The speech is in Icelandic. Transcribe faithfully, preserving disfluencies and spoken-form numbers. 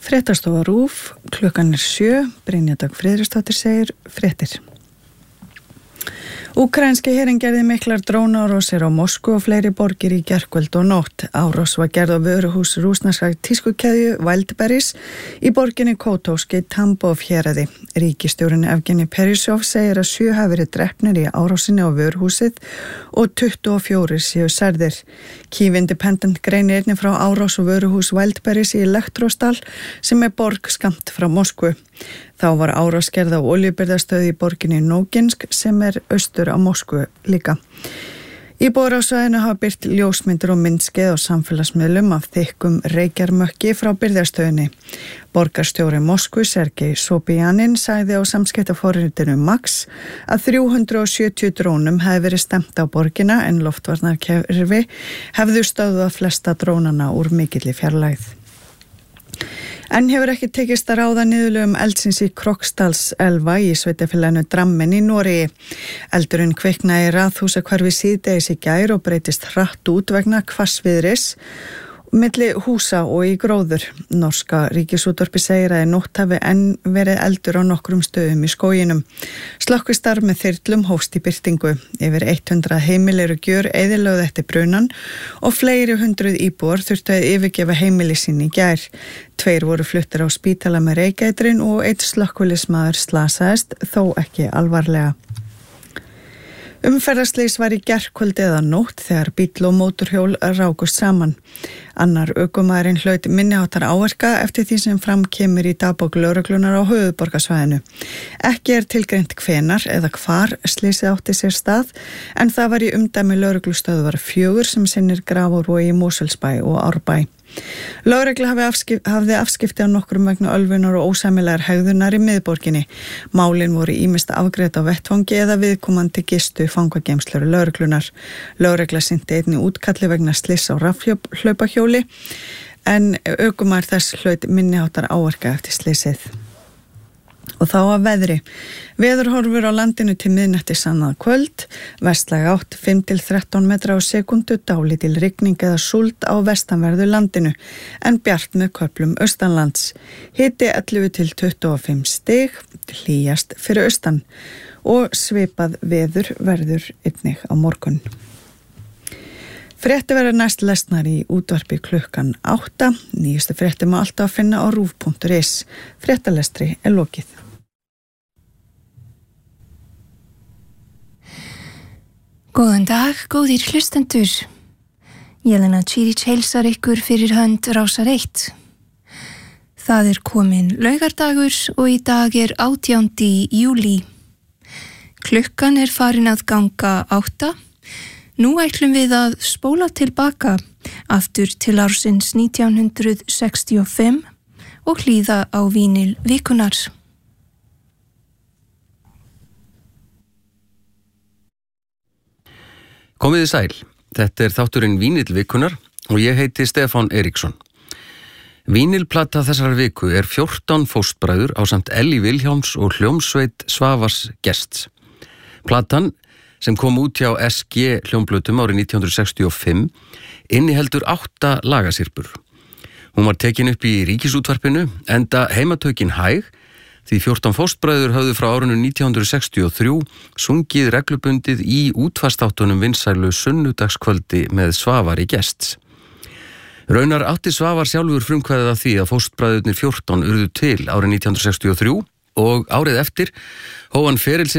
Fréttastofa RÚV, klukkan er sjö, Brynja Dögg Friðriksdóttir segir fréttir. Úkraínski herinn gerði miklar drónaárásir á Moskvu og fleiri borgir í gærkvöld og nótt. Árás var gerð á vöruhús rússneskrar tískukeðju Wildberries í borginni Kotovsk í Tambov héraði. Ríkisstjórinn Evgeni Perisov segir að sjö hafi verið drepnir í árásinni á vöruhúsið og tuttugu og fjórir séu særðir. Kyiv Independent greinir einnig frá árás á vöruhús Wildberries í Elektrostal sem er borg skammt frá Moskvu. Þá var árás gerð á oljubirgðastöð í borginni Noginsk sem er austur á Moskvu líka. Íbúar á svæðinu hafa birt ljósmyndir og myndskeið á samfélagsmiðlum af þykkum reykjarmökki frá birgðastöðinni. Borgarstjóri Moskvu, Sergei Sobyanin, sagði á samskiptaforritinu Max að þrjú hundruð og sjötíu drónum hefði verið stemt á borgina en loftvarnarkerfi hefðu stöðvað flesta drónana úr mikilli fjarlægð. En hefur ekki tekist að ráða niðurlögum eldsins í Kroksdalselva í sveitarfélaginu Drammen í Noregi. Eldurinn kviknaði í raðhúsahverfi síðdegis í gær og breytist hratt út vegna hvassviðris milli húsa og í gróður. Norska ríkisútvarpið segir að í nótt hafi enn verið eldur á nokkrum stöðum í skóginum. Slökkvistarf með þyrlum hófst í birtingu. Yfir hundrað heimili eru gjör eyðilögð eftir brunan og fleiri hundruð íbúar þurftu að yfirgefa heimili sín í gær. Tveir voru fluttir á spítala með reykeitrun og einn slökkvilismaður slasaðist, þó ekki alvarlega. Umferðarslys var í gærkvöld eða nótt þegar bíll og mótorhjól rákust saman. Annar ökumaðurinn hlaut minniháttar áverka eftir því sem fram kemur í dagbók lögreglunar á höfuðborgarsvæðinu. Ekki er tilgreint hvenar eða hvar slysið átti sér stað, en það var í umdæmi lögreglustöðvar fjögur sem sinnir Grafarvogi, Mosfellsbæ og Árbæ. Lögregla hafi afskip, hafði afskipti á nokkrum vegna ölvunar og ósæmilegar hegðunar í miðborginni. Málin voru ýmist afgreidd á vettvangi eða viðkomandi gistu fangageymslur lögreglunar. Lögregla sinnti einnig útkalli vegna slyss á rafhlaupahjóli en ökumaður þess hlaut minniháttar áverka eftir slysið. Og þá að veðri. Veðurhorfur á landinu til miðnættis annað kvöld, vestlæg átt fimm til þrettán metra á sekundu, dálítil rigning eða súld á vestanverðu landinu, en bjart með köflum austanlands. Hiti ellefu til tuttugu og fimm stig, hlýjast fyrir austan og svipað veður verður einnig á morgun. Frétti verður næst lesnar í útvarpi klukkan átta. Nýjustu frétti má alltaf að finna á rúv punktur is. Fréttalestri er lokið. Góðan dag, góðir hlustendur. Jelena Čirić heilsar ykkur fyrir hönd Rásar eitt. Það er komin laugardagur og í dag er átjándi júlí. Klukkan er farin að ganga átta. Nú ætlum við að spóla tilbaka aftur til ársins nítján hundruð sextíu og fimm og hlýða á vínil vikunnar. Komiði sæl, þetta er þátturinn Vínill vikunnar og ég heiti Stefán Eiríksson. Vínilplata þessar viku er fjórtán fóstbræður ásamt Elli Vilhjálms og hljómsveit Svavars Gests. Platan, sem kom út hjá S G hljómblötum árið nítján hundruð sextíu og fimm, inniheldur átta lagasirpur. Hún var tekin upp í Ríkisútvarpinu, enda heimatökin hæg, því fjórtán fóstbræður höfðu frá árinu nítján hundruð sextíu og þrjú sungið reglubundið í útvarpsþáttunum vinsælu sunnudagskvöldi með Svavari Gests. Raunar átti Svavar sjálfur frumkvæðið af því að fóstbræðurnir fjórtán urðu til árið nítján hundruð sextíu og þrjú og árið eftir hóf hann feril sinn